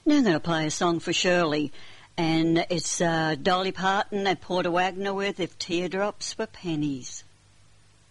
Now I'm going to play a song for Shirley, and it's Dolly Parton and Porter Wagner with If Teardrops Were Pennies.